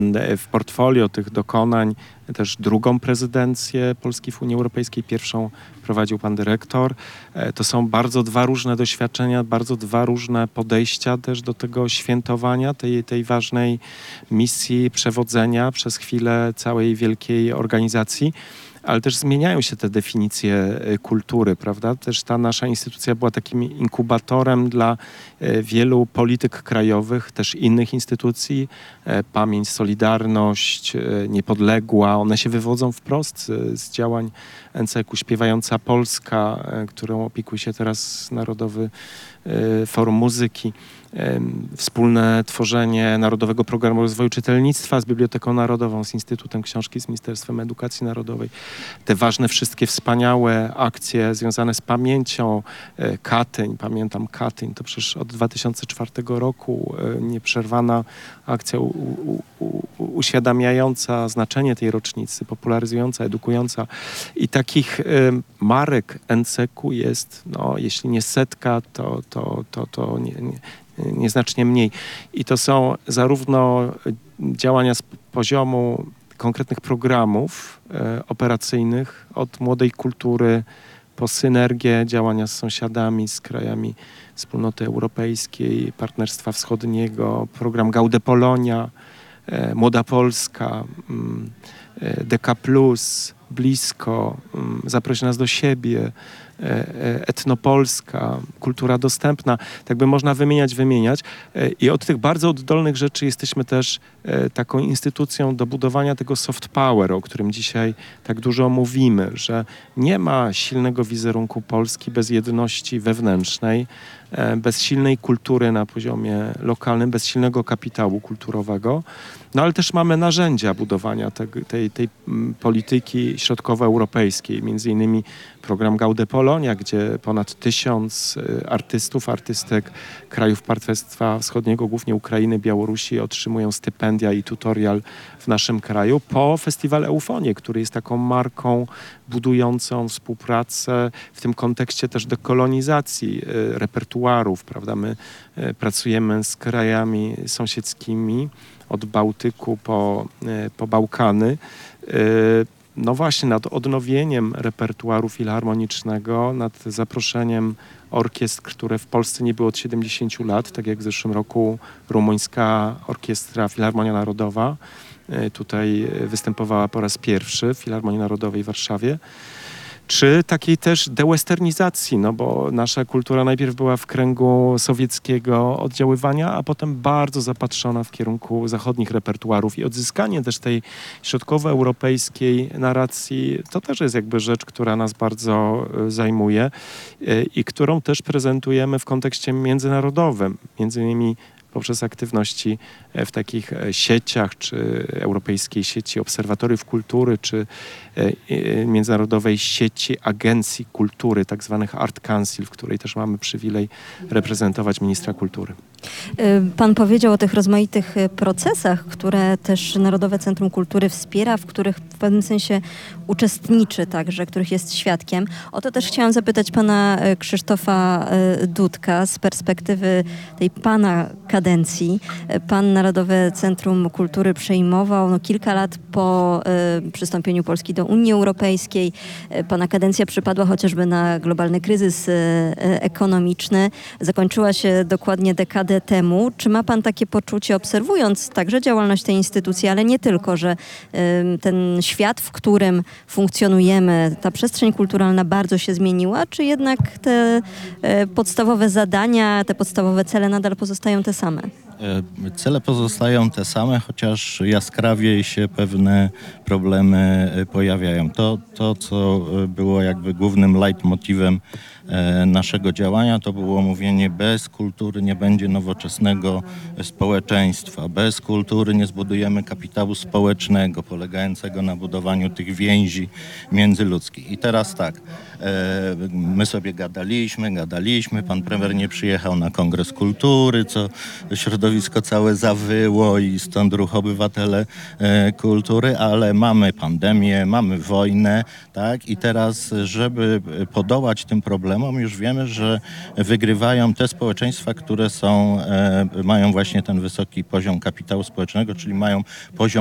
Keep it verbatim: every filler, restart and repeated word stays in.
w portfolio tych dokonań też drugą prezydencję Polski w Unii Europejskiej. Pierwszą prowadził pan dyrektor. To są bardzo dwa różne doświadczenia, bardzo dwa różne podejścia też do tego świętowania, tej, tej ważnej misji przewodzenia przez chwilę całej wielkiej organizacji. Ale też zmieniają się te definicje kultury, prawda? Też ta nasza instytucja była takim inkubatorem dla wielu polityk krajowych, też innych instytucji. Pamięć, Solidarność, Niepodległa, one się wywodzą wprost z działań N C K u. Śpiewająca Polska, którą opiekuje się teraz Narodowy Forum Muzyki. Wspólne tworzenie Narodowego Programu Rozwoju Czytelnictwa z Biblioteką Narodową, z Instytutem Książki, z Ministerstwem Edukacji Narodowej. Te ważne, wszystkie wspaniałe akcje związane z pamięcią. Katyń, pamiętam Katyń, to przecież od dwa tysiące czwartego roku nieprzerwana akcja u, u, u, uświadamiająca znaczenie tej rocznicy, popularyzująca, edukująca. I takich y, marek N C K u jest, no, jeśli nie setka, to, to, to, to nie, nie, nieznacznie mniej. I to są zarówno działania z poziomu konkretnych programów e, operacyjnych, od młodej kultury po synergię, działania z sąsiadami, z krajami Wspólnoty Europejskiej, Partnerstwa Wschodniego, program Gaude Polonia, e, Młoda Polska, mm, e, D K plus, Blisko, mm, Zaproś nas do siebie, Etnopolska, kultura dostępna, tak by można wymieniać, wymieniać. I od tych bardzo oddolnych rzeczy jesteśmy też taką instytucją do budowania tego soft power, o którym dzisiaj tak dużo mówimy, że nie ma silnego wizerunku Polski bez jedności wewnętrznej, bez silnej kultury na poziomie lokalnym, bez silnego kapitału kulturowego. No ale też mamy narzędzia budowania tej, tej, tej polityki środkowoeuropejskiej, między innymi program Gaude Polonia, gdzie ponad tysiąc artystów, artystek krajów Partnerstwa Wschodniego, głównie Ukrainy, Białorusi, otrzymują stypendia i tutorial w naszym kraju, po festiwal Eufonie, który jest taką marką budującą współpracę w tym kontekście też dekolonizacji repertuarów, prawda? My pracujemy z krajami sąsiedzkimi, od Bałtyku po, po Bałkany. No właśnie nad odnowieniem repertuaru filharmonicznego, nad zaproszeniem orkiestr, które w Polsce nie było od siedemdziesięciu lat, tak jak w zeszłym roku rumuńska orkiestra Filharmonia Narodowa tutaj występowała po raz pierwszy w Filharmonii Narodowej w Warszawie. Czy takiej też dewesternizacji, no bo nasza kultura najpierw była w kręgu sowieckiego oddziaływania, a potem bardzo zapatrzona w kierunku zachodnich repertuarów i odzyskanie też tej środkowoeuropejskiej narracji, to też jest jakby rzecz, która nas bardzo zajmuje i którą też prezentujemy w kontekście międzynarodowym, między innymi poprzez aktywności w takich sieciach, czy Europejskiej Sieci Obserwatoriów Kultury, czy Międzynarodowej Sieci Agencji Kultury, tak zwanych Art Council, w której też mamy przywilej reprezentować ministra kultury. Pan powiedział o tych rozmaitych procesach, które też Narodowe Centrum Kultury wspiera, w których w pewnym sensie uczestniczy także, których jest świadkiem. O to też chciałam zapytać pana Krzysztofa Dudka z perspektywy tej pana kadencji. Pan Narodowe Centrum Kultury przejmował no, kilka lat po y, przystąpieniu Polski do Unii Europejskiej. Pana kadencja przypadła chociażby na globalny kryzys y, ekonomiczny. Zakończyła się dokładnie dekadę temu. Czy ma pan takie poczucie, obserwując także działalność tej instytucji, ale nie tylko, że y, ten świat, w którym funkcjonujemy, ta przestrzeń kulturalna bardzo się zmieniła, czy jednak te y, podstawowe zadania, te podstawowe cele nadal pozostają te same? Cele pozostają te same, chociaż jaskrawiej się pewne problemy pojawiają. To, to co było jakby głównym leitmotywem naszego działania, to było mówienie: bez kultury nie będzie nowoczesnego społeczeństwa, bez kultury nie zbudujemy kapitału społecznego polegającego na budowaniu tych więzi międzyludzkich. I teraz tak, my sobie gadaliśmy, gadaliśmy, pan premier nie przyjechał na Kongres Kultury, co środowisko całe zawyło i stąd ruch Obywatele Kultury, ale mamy pandemię, mamy wojnę, tak? I teraz, żeby podołać tym problemom, problemom, już wiemy, że wygrywają te społeczeństwa, które są, e, mają właśnie ten wysoki poziom kapitału społecznego, czyli mają poziom